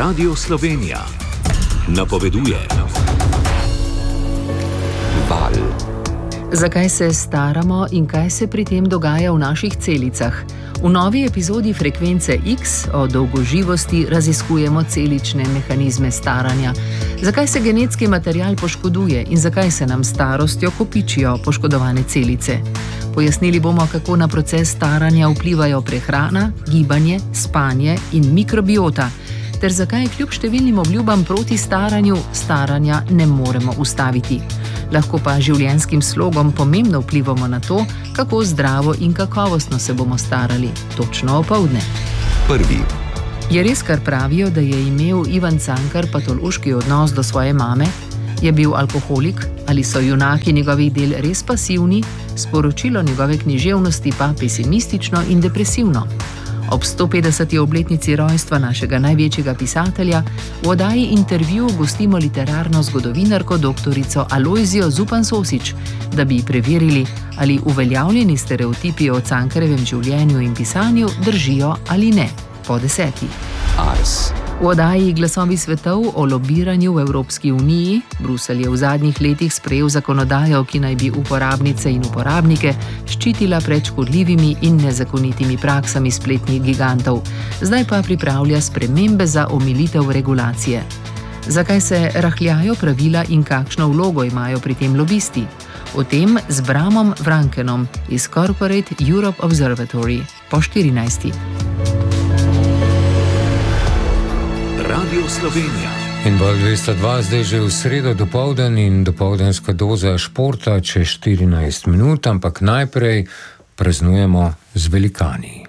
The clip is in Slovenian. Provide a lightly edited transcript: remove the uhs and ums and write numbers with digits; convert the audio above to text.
Radio Slovenija napoveduje. Val. Zakaj se staramo in kaj se pri tem dogaja v naših celicah? V novi epizodi Frekvence X o dolgoživosti raziskujemo celične mehanizme staranja. Zakaj se genetski material poškoduje in zakaj se nam s starostjo kopičijo poškodovane celice? Pojasnili bomo, kako na proces staranja vplivajo prehrana, gibanje, spanje in mikrobiota, ter zakaj kljub številnim obljubam proti staranju staranja ne moremo ustaviti. Lahko pa življenjskim slogom pomembno vplivamo na to, kako zdravo in kakovostno se bomo starali, točno opoldne. Prvi. Je res, kar pravijo, da je imel Ivan Cankar patološki odnos do svoje mame? Je bil alkoholik ali so junaki njegovih del res pasivni, sporočilo njegove književnosti pa pesimistično in depresivno? Ob 150. obletnici rojstva našega največjega pisatelja v oddaji Intervju gostimo literarno zgodovinarko doktorico Alojzijo Zupan Sosič, da bi preverili, ali uveljavljeni stereotipi o Cankarjevem življenju in pisanju držijo ali ne. Po 10. Ars. V oddaji Glasovi svetov o lobiranju v Evropski uniji Bruselj je v zadnjih letih sprejel zakonodajo, ki naj bi uporabnice in uporabnike ščitila pred škodljivimi in nezakonitimi praksami spletnih gigantov. Zdaj pa pripravlja spremembe za omilitev regulacije. Zakaj se rahljajo pravila in kakšno vlogo imajo pri tem lobisti? O tem z Bramom Vrankenom iz Corporate Europe Observatory po 14. Radio Slovenija. In Val 202 zdaj že v sredo dopoldan in dopoldanska doza športa čez 14 minut, ampak najprej praznujemo z velikani.